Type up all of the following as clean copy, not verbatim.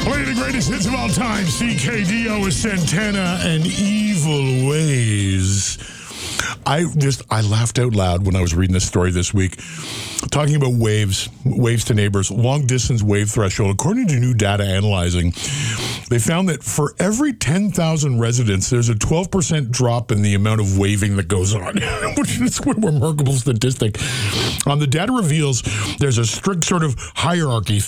Play the greatest hits of all time. CKDO with Santana and Evil Ways. I laughed out loud when I was reading this story this week, talking about waves to neighbors, long-distance wave threshold. According to new data analyzing, they found that for every 10,000 residents, there's a 12% drop in the amount of waving that goes on, which is a remarkable statistic. The data reveals there's a strict sort of hierarchy.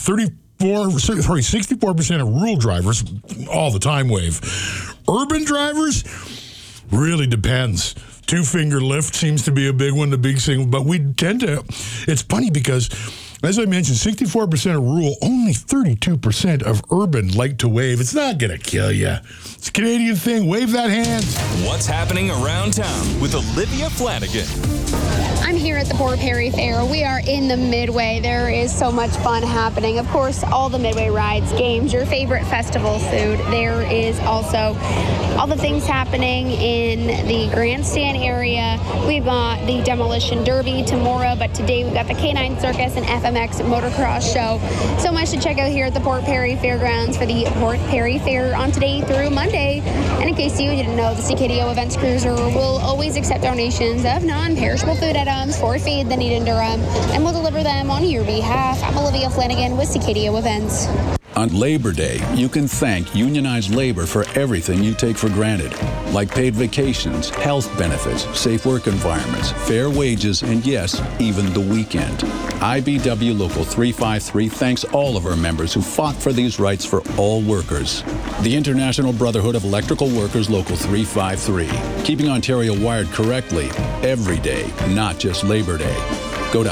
64% of rural drivers, all the time wave. Urban drivers, really depends. Two-finger lift seems to be a big one, the big single. But we tend to, it's funny because, as I mentioned, 64% of rural, only 32% of urban like to wave. It's not going to kill you. It's a Canadian thing. Wave that hand. What's happening around town with Olivia Flanagan? I'm here at the Port Perry Fair. We are in the Midway. There is so much fun happening. Of course, all the Midway rides, games, your favorite festival food. There is also all the things happening in the grandstand area. We've got the Demolition Derby tomorrow, but today we've got the Canine Circus and FMX Motocross Show. So much to check out here at the Port Perry Fairgrounds for the Port Perry Fair on today through Monday. And in case you didn't know, the CKDO Events Cruiser will always accept donations of non-perishable food items for Feed the Need in Durham, and we'll deliver them on your behalf. I'm Olivia Flanagan with CKDO Events. On Labor Day, you can thank unionized labor for everything you take for granted, like paid vacations, health benefits, safe work environments, fair wages, and yes, even the weekend. IBW Local 353 thanks all of our members who fought for these rights for all workers. The International Brotherhood of Electrical Workers Local 353, keeping Ontario wired correctly every day, not just Labor Day. Go to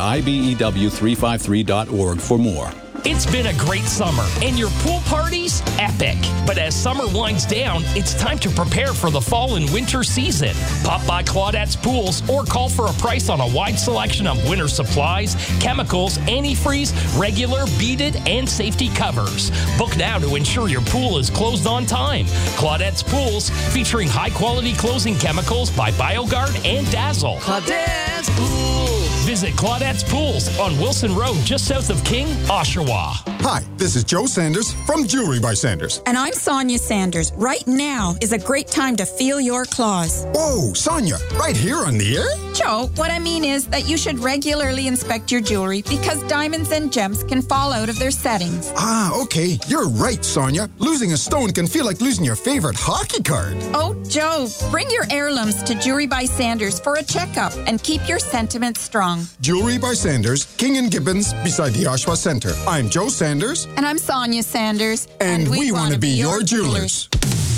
IBEW353.org for more. It's been a great summer, and your pool party's epic. But as summer winds down, it's time to prepare for the fall and winter season. Pop by Claudette's Pools or call for a price on a wide selection of winter supplies, chemicals, antifreeze, regular, beaded, and safety covers. Book now to ensure your pool is closed on time. Claudette's Pools, featuring high-quality closing chemicals by BioGuard and Dazzle. Claudette's Pools. Visit Claudette's Pools on Wilson Road, just south of King, Oshawa. Hi, this is Joe Sanders from Jewelry by Sanders. And I'm Sonia Sanders. Right now is a great time to feel your claws. Whoa, Sonia, right here on the air? Joe, what I mean is that you should regularly inspect your jewelry because diamonds and gems can fall out of their settings. Ah, okay. You're right, Sonia. Losing a stone can feel like losing your favorite hockey card. Oh, Joe, bring your heirlooms to Jewelry by Sanders for a checkup and keep your sentiments strong. Jewelry by Sanders, King and Gibbons, beside the Oshawa Center. I'm Joe Sanders. And I'm Sonia Sanders. And we want to be your jewelers.